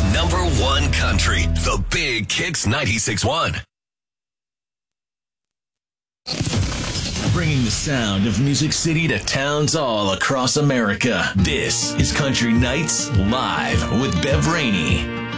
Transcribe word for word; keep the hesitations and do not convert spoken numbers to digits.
number one country, the Big Kicks ninety-six point one. Bringing the sound of Music City to towns all across America. This is Country Nights Live with Bev Rainey.